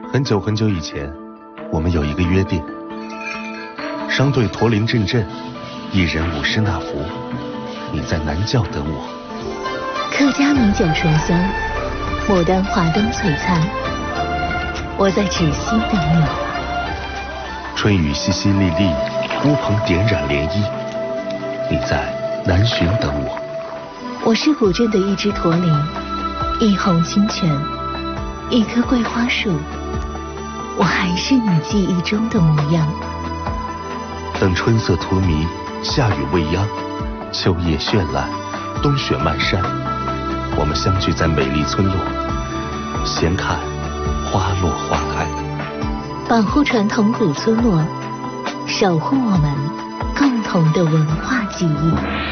很久很久以前，我们有一个约定，商队驼铃阵阵，一人舞狮那福，你在南教等我。 客家米酒醇香，牡丹华灯璀璨，我在芷溪等你。 春雨淅淅沥沥，乌篷点染涟漪，你在南浔等我。 我是古镇的一只驼铃，一泓清泉，一棵桂花树，我还是你记忆中的模样。 等春色荼蘼，夏雨未央，秋叶绚烂，冬雪漫山，我们相聚在美丽村落，闲看花落花开。 保护传统古村落，守护我们共同的文化记忆。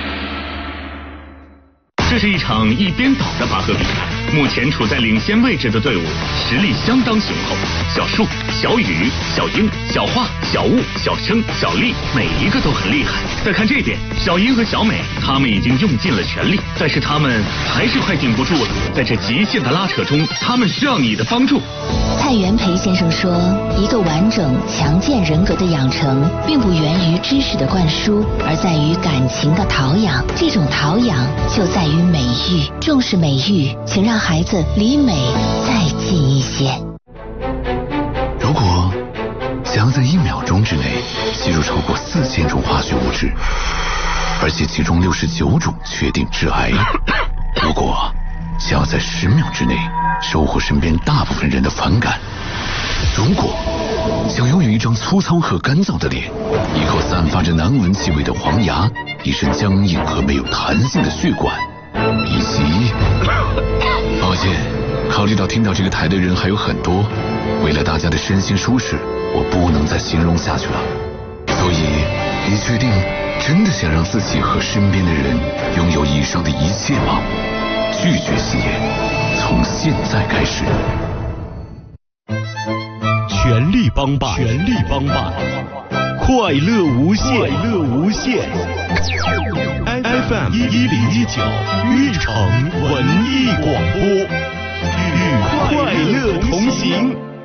这是一场一边倒的拔河比赛，目前处在领先位置的队伍实力相当雄厚。小树、小雨、小英、小花、小雾、小生、小丽，每一个都很厉害。再看这边，小英和小美，他们已经用尽了全力，但是他们还是快顶不住了。在这极限的拉扯中，他们需要你的帮助。 蔡元培先生说，一个完整强健人格的养成，并不源于知识的灌输，而在于感情的陶养。这种陶养就在于美育，重视美育，请让孩子离美再近一些。 如果想要在1秒钟之内吸入超过4000种化学物质，而且其中69种确定致癌，如果想要在10秒之内收获身边大部分人的反感，如果想拥有一张粗糙和干燥的脸，一口散发着难闻气味的黄牙，一身僵硬和没有弹性的血管，以及……抱歉，考虑到听到这个台的人还有很多，为了大家的身心舒适，我不能再形容下去了。所以，你确定真的想让自己和身边的人拥有以上的一切吗？拒绝吸烟，从现在开始。 全力帮办，全力帮办，快乐无限，快乐无限。FM 1019玉城文艺广播，与快乐同行。